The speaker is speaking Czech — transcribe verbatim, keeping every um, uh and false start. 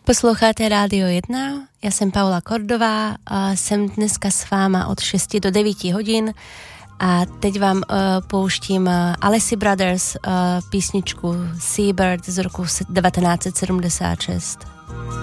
Posloucháte Rádio jedna, já jsem Paula Kordová a jsem dneska s váma od šesti do devíti hodin a teď vám uh, pouštím uh, Alessi Brothers uh, písničku Seabird z roku devatenáct set sedmdesát šest.